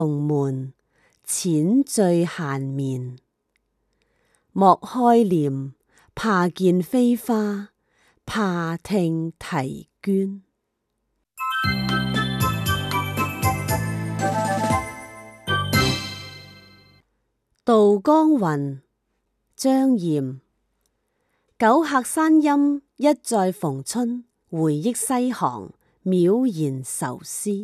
蓬門，淺醉閒眠。莫開簾，怕見飛花，怕聽啼鵑。渡江雲，張炎。久客山陰一再逢春，回憶西航，渺然愁思。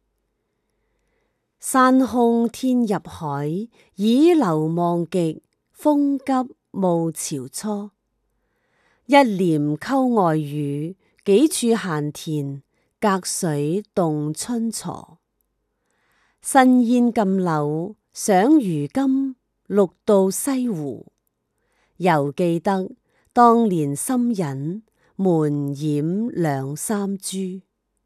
山空天入海，倚樓望極，風急暮潮初。一簾溝外雨，幾處閒田，隔水動春雛。新煙禁柳，想如今，綠到西湖。猶記得當年心隱，門掩兩三株。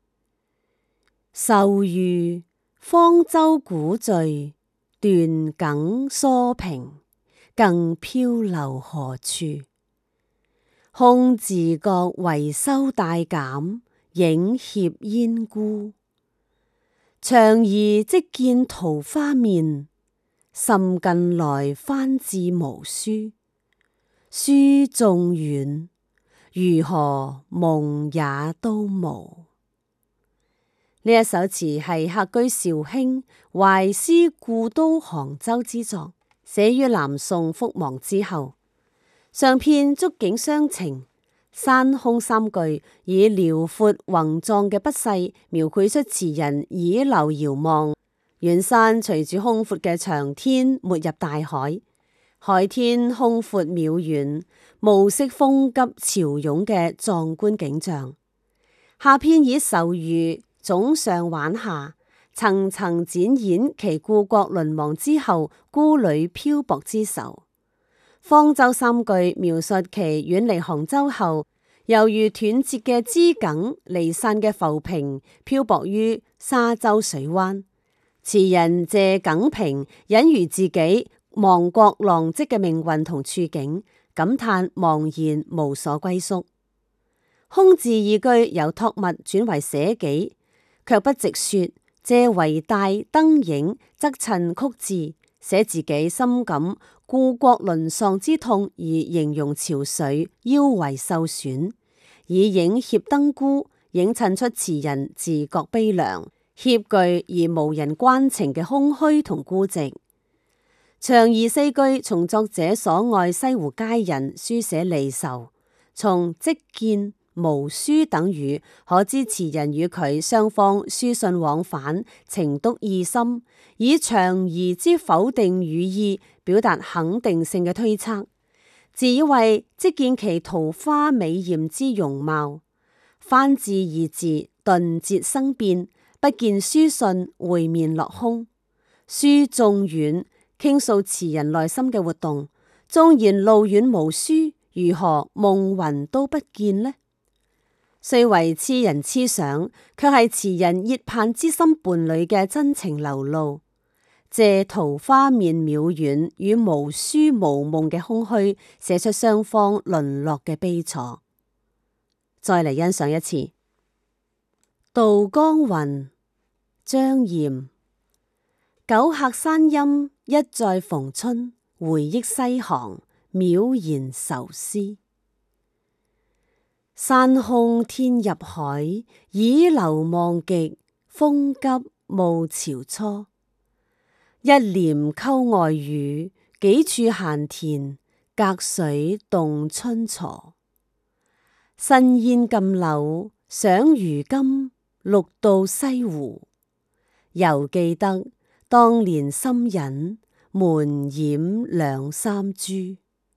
愁餘方舟古墜，斷梗疏平，更漂流何處？空自覺維修大減，影脅煙孤。長宜即見桃花面，甚近來翻至無書。書縱遠，如何夢也都無。呢一首詞係客居紹興懷思故都杭州之作，寫於南宋覆亡之後。上片觸景傷情，山空三句以遼闊宏壯嘅筆勢描繪出詞人倚樓遙望，遠山隨住空闊嘅長天沒入大海，海天空闊渺遠，暮色風急潮湧嘅壯觀景象。下片以愁餘總上挽下，層層展演其故國淪亡之後孤旅漂泊之愁。方舟三句描述其遠離杭州後，猶如斷節嘅枝梗，離散嘅浮萍，漂泊於沙洲水灣。詞人借梗萍隱喻自己亡國浪迹嘅命運同處境，感嘆茫然無所歸宿。空字二句由託物轉為寫己，卻不直說，借為大燈影，則襯曲字，寫自己深感故國淪喪之痛而形容潮水腰圍受損，以影脅燈孤，映襯出詞人自覺悲涼、歉懼而無人關情嘅空虛同孤寂。長宜四句從作者所愛西湖佳人書寫離愁，從即見無書等語可知詞人與佢雙方書信往返，情篤意深，以長宜之否定語意表達肯定性嘅推測。自以為即見其桃花美艷之容貌，翻字二字頓節生變，不見書信，會面落空。書縱遠，傾訴詞人內心嘅活動，縱然路遠無書，如何夢魂都不見呢？雖為痴人痴想，卻係詞人熱盼之心伴侶嘅真情流露，借桃花面渺遠與無書無夢嘅空虛，寫出雙方淪落嘅悲楚。再嚟欣賞一次。渡江雲，張炎。久客山陰一再逢春，回憶西航，渺然愁思。山空天入海，倚樓望極，風急暮潮初。一簾溝外雨，幾處閒田，隔水動春雛。新煙禁柳，想如今，綠到西湖。猶記得當年心隱，門掩兩三株。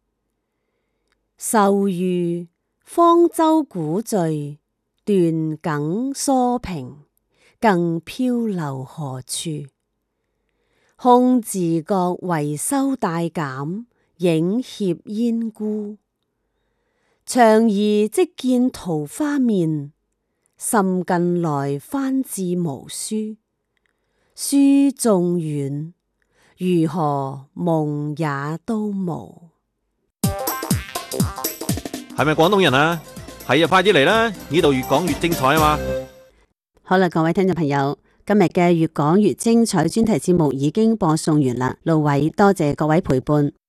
愁餘方舟古墜，斷梗疏平，更漂流何處？空自覺維修大減，影脅煙孤。長宜即見桃花面，甚近來翻至無書。書縱遠，如何夢也都無。 係咪廣東人啊？係啊，快啲嚟啦！呢度越講越精彩啊嘛！ 好啦，各位聽眾朋友， 今日嘅越講越精彩專題節目已經播送完啦，盧偉多謝各位陪伴。